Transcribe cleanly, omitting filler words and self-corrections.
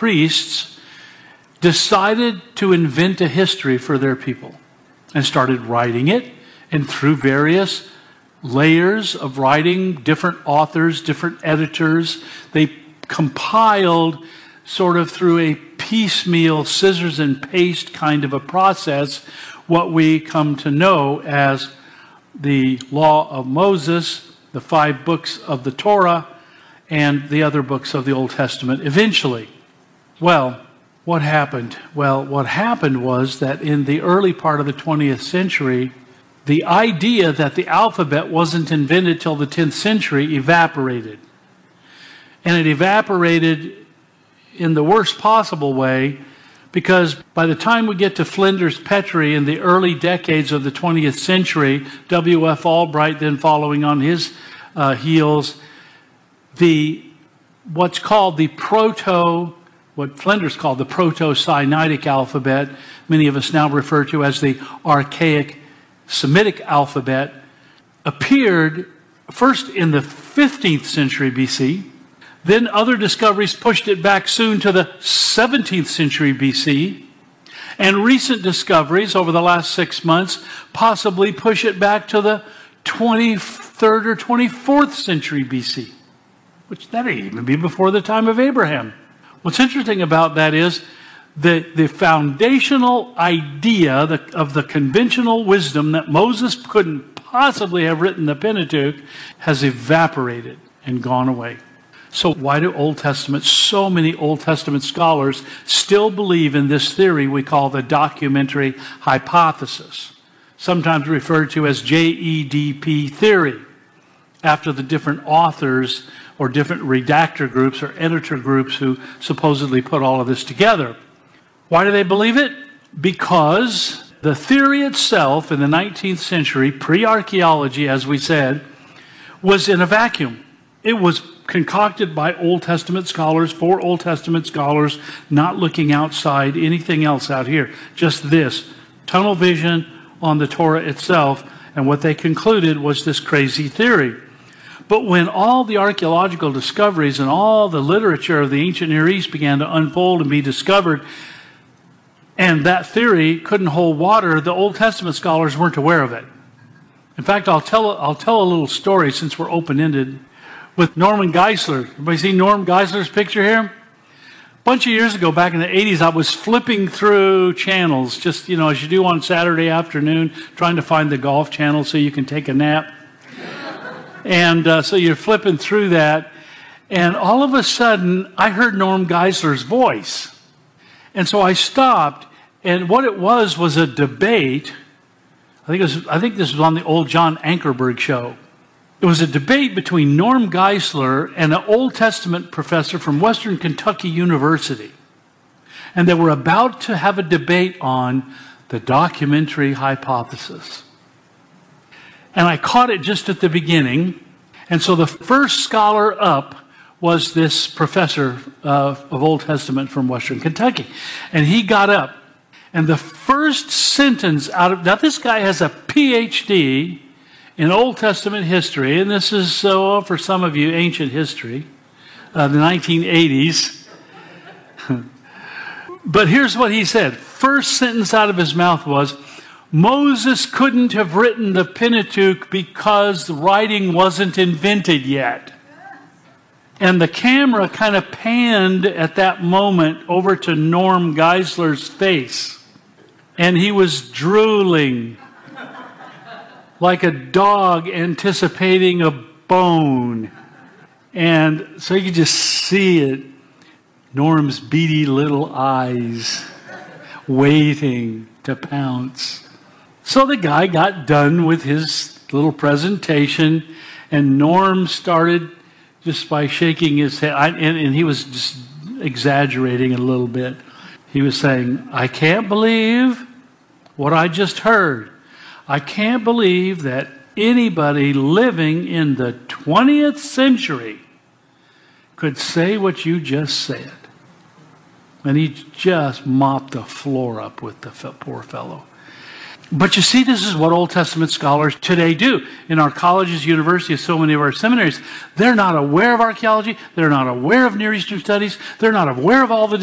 priests decided to invent a history for their people and started writing it, and through various layers of writing, different authors, different editors, they compiled sort of through a piecemeal scissors and paste kind of a process what we come to know as the Law of Moses, the 5 books of the Torah, and the other books of the Old Testament eventually. Well, what happened? Well, what happened was that in the early part of the 20th century, the idea that the alphabet wasn't invented till the 10th century evaporated. And it evaporated in the worst possible way, because by the time we get to Flinders Petrie in the early decades of the 20th century, W.F. Albright then following on his heels, what's called the what Flinders called the Proto-Sinaitic alphabet, many of us now refer to as the Archaic Semitic alphabet, appeared first in the 15th century BC. Then other discoveries pushed it back soon to the 17th century BC. And recent discoveries over the last 6 months possibly push it back to the 23rd or 24th century BC, which that may even be before the time of Abraham. What's interesting about that is the foundational idea of the conventional wisdom that Moses couldn't possibly have written the Pentateuch has evaporated and gone away. So why do so many Old Testament scholars still believe in this theory we call the documentary hypothesis, sometimes referred to as JEDP theory, after the different authors or different redactor groups or editor groups who supposedly put all of this together? Why do they believe it? Because the theory itself in the 19th century, pre-archaeology, as we said, was in a vacuum. It was concocted by Old Testament scholars, for Old Testament scholars, not looking outside anything else out here. Just this, tunnel vision on the Torah itself, and what they concluded was this crazy theory. But when all the archaeological discoveries and all the literature of the ancient Near East began to unfold and be discovered, and that theory couldn't hold water, the Old Testament scholars weren't aware of it. In fact, I'll tell a little story since we're open-ended with Norman Geisler. Everybody see Norm Geisler's picture here? A bunch of years ago, back in the 80s, I was flipping through channels, just, as you do on Saturday afternoon, trying to find the golf channel so you can take a nap. And so you're flipping through that, and all of a sudden, I heard Norm Geisler's voice. And so I stopped, and what it was a debate. I think this was on the old John Ankerberg show. It was a debate between Norm Geisler and an Old Testament professor from Western Kentucky University. And they were about to have a debate on the documentary hypothesis. And I caught it just at the beginning. And so the first scholar up was this professor of Old Testament from Western Kentucky. And he got up. And the first sentence now this guy has a PhD in Old Testament history, and this is, for some of you, ancient history, the 1980s. But here's what he said. First sentence out of his mouth was, Moses couldn't have written the Pentateuch because the writing wasn't invented yet. And the camera kind of panned at that moment over to Norm Geisler's face. And he was drooling like a dog anticipating a bone. And so you could just see it. Norm's beady little eyes waiting to pounce. So the guy got done with his little presentation, and Norm started just by shaking his head, and he was just exaggerating a little bit. He was saying, I can't believe what I just heard. I can't believe that anybody living in the 20th century could say what you just said. And he just mopped the floor up with the poor fellow. But you see, this is what Old Testament scholars today do. In our colleges, universities, so many of our seminaries, they're not aware of archaeology. They're not aware of Near Eastern studies. They're not aware of all the